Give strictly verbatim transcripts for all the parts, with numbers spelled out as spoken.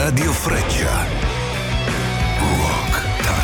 Radio Freccia. Rock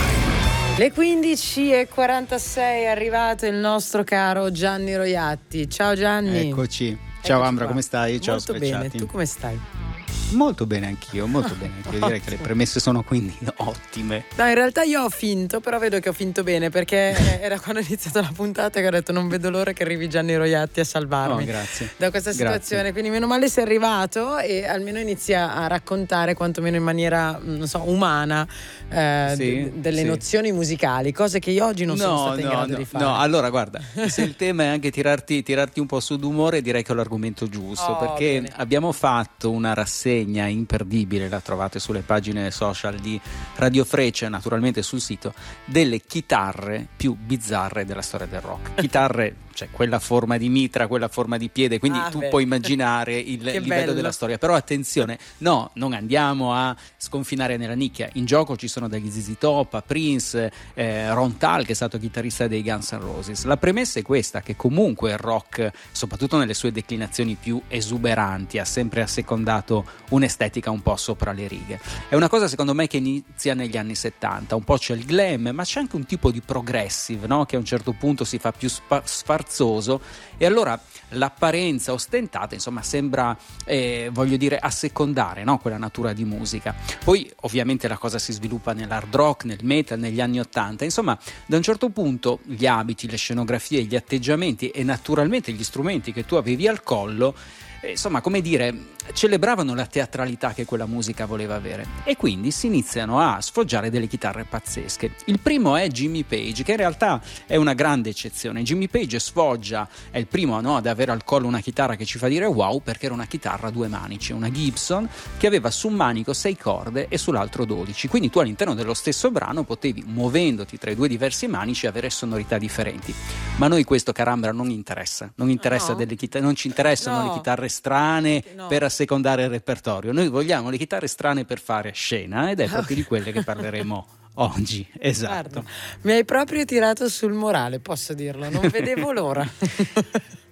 Time. Le quindici e quarantasei è arrivato il nostro caro Gianni Roiatti. Ciao Gianni. Eccoci. Ciao Eccoci Ambra, qua. come stai? Ciao Molto Sfrecciati. bene, tu come stai? Molto bene anch'io, molto bene anch'io. Direi che le premesse sono quindi ottime. No, in realtà io ho finto, però vedo che ho finto bene, perché era quando ho iniziato la puntata che ho detto non vedo l'ora che arrivi Gianni Roiatti a salvarmi Oh, grazie. da questa situazione. Grazie. Quindi meno male sei arrivato e almeno inizia a raccontare, quantomeno in maniera, non so, umana, eh, Sì, d- delle sì. nozioni musicali, cose che io oggi non sono stata in grado no, di fare. No, allora guarda, se il tema è anche tirarti, tirarti un po' su d'umore, direi che ho l'argomento giusto, Oh, perché bene. abbiamo fatto una rassegna imperdibile, la trovate sulle pagine social di Radio Freccia e naturalmente sul sito, delle chitarre più bizzarre della storia del rock. Chitarre, cioè quella forma di mitra, quella forma di piede, quindi Ah, tu beh. puoi immaginare il Che livello bello. della storia. Però attenzione, no, non andiamo a sconfinare nella nicchia. In gioco ci sono degli Z Z Top, Prince, eh, Ron Tal, che è stato chitarrista dei Guns N' Roses. La premessa è questa, che comunque il rock, soprattutto nelle sue declinazioni più esuberanti, ha sempre assecondato un'estetica un po' sopra le righe. È una cosa secondo me che inizia negli anni settanta, un po' c'è il glam, ma c'è anche un tipo di progressive, no? Che a un certo punto si fa più spa- sfarzoso, e allora l'apparenza ostentata insomma sembra eh, voglio dire assecondare, no? Quella natura di musica. Poi ovviamente la cosa si sviluppa nell'hard rock, nel metal, negli anni ottanta, insomma da un certo punto gli abiti, le scenografie, gli atteggiamenti e naturalmente gli strumenti che tu avevi al collo, eh, insomma come dire, celebravano la teatralità che quella musica voleva avere, e quindi si iniziano a sfoggiare delle chitarre pazzesche. Il primo è Jimmy Page, che in realtà è una grande eccezione. Jimmy Page sfoggia, è il primo, no, ad avere al collo una chitarra che ci fa dire wow, perché era una chitarra a due manici, una Gibson che aveva su un manico sei corde e sull'altro dodici, quindi tu all'interno dello stesso brano potevi, muovendoti tra i due diversi manici, avere sonorità differenti. Ma noi questo, carambra, non interessa, non interessa No. delle chitarre, non ci interessano No. le chitarre strane No. per assecondare il repertorio. Noi vogliamo le chitarre strane per fare scena, ed è proprio di quelle che parleremo oggi. Esatto. Guarda, mi hai proprio tirato sul morale, posso dirlo, non vedevo l'ora.